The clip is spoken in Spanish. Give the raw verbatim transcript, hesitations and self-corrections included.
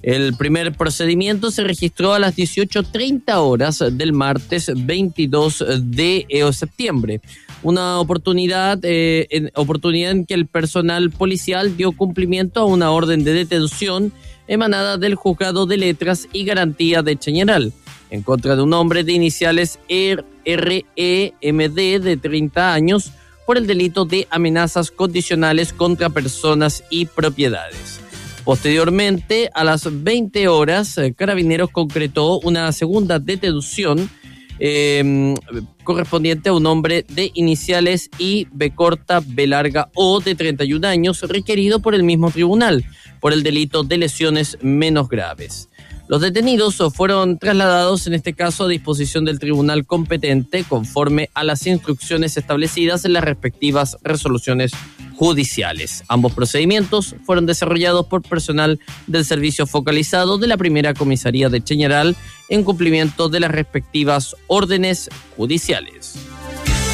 El primer procedimiento se registró a las dieciocho treinta horas del martes veintidós de septiembre. Una oportunidad, eh, en, oportunidad en que el personal policial dio cumplimiento a una orden de detención emanada del Juzgado de Letras y Garantía de Chañaral, en contra de un hombre de iniciales R E M D de treinta años por el delito de amenazas condicionales contra personas y propiedades. Posteriormente, a las veinte horas, Carabineros concretó una segunda detención eh, correspondiente a un hombre de iniciales I, B corta, B larga, O de treinta y un años, requerido por el mismo tribunal por el delito de lesiones menos graves. Los detenidos fueron trasladados en este caso a disposición del tribunal competente conforme a las instrucciones establecidas en las respectivas resoluciones judiciales. Ambos procedimientos fueron desarrollados por personal del servicio focalizado de la primera comisaría de Chañaral en cumplimiento de las respectivas órdenes judiciales.